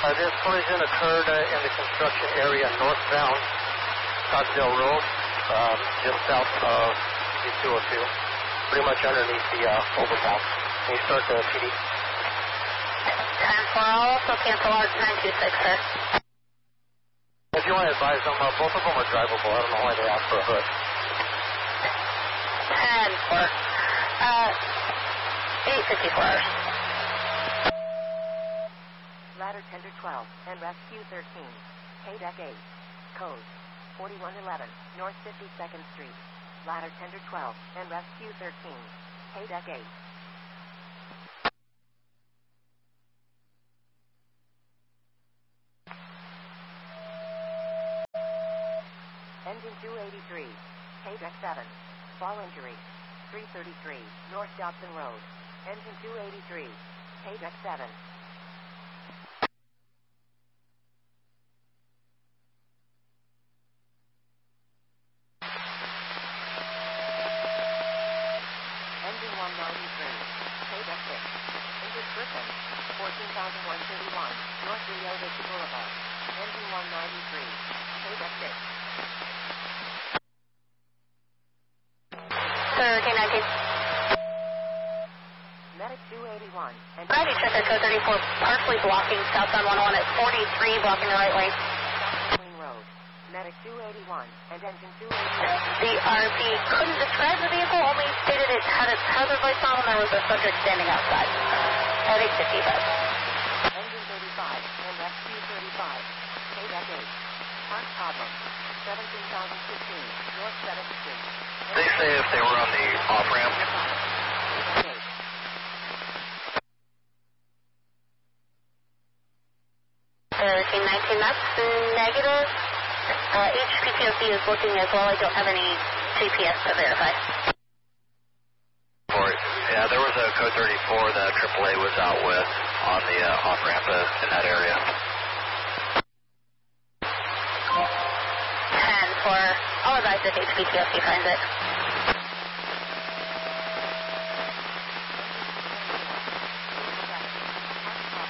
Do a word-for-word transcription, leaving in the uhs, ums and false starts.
Uh, this collision occurred uh, in the construction area northbound, Scottsdale Road, um, just south of the two oh two, pretty much underneath the uh, overpass. Can you start the P D? ten four, I'll also cancel out nine two six, sir. If you want to advise them, uh, both of them are drivable. I don't know why they asked for a hood. ten four. Uh, eight fifty-four. Ladder Tender twelve and Rescue thirteen. K D E C eight. Code forty-one eleven North fifty-second Street. Ladder Tender twelve and Rescue thirteen. K D E C eight. Engine two eighty-three. K D E C seven. Fall injury. three thirty-three North Dobson Road. Engine two eighty-three. K D E C seven. Engine one ninety-three. K D E C six. Injured person. fourteen thousand one hundred thirty-one North Rio Vista Boulevard. Engine one ninety-three. K D E C six. thirteen nineteen. Medic two eighty-one. And Gravity checker code thirty-four, partially blocking southbound one oh one at forty-three, blocking the right lane. Queen Road. Medic two eighty-one and engine two eighty-one. The R P couldn't describe the vehicle, only stated it had its hazard lights on and there was a subject standing outside. At eight fifty-five. Engine thirty-five and Rescue thirty-five. K D E C eight. Park problem. seventeen thousand fifteen North seventh Street. They say if they were on the off-ramp. thirteen nineteen, that's negative. Uh, H P T O C is looking as well. I don't have any G P S to verify. For it. Yeah, there was a code thirty-four that triple A was out with on the uh, off-ramp uh, in that area. ten four, I'll advise if H P T O C finds it.